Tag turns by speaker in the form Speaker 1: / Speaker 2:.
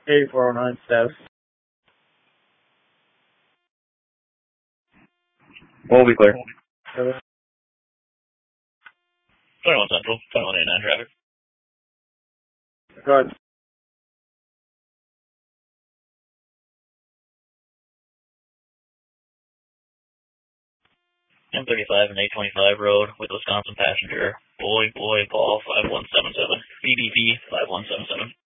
Speaker 1: 8409 status.
Speaker 2: We'll be clear.
Speaker 3: 21 Central, 2189 traffic.
Speaker 1: Go ahead.
Speaker 3: M35 and 825 road with Wisconsin passenger. Boy, Paul 5177. BBP 5177.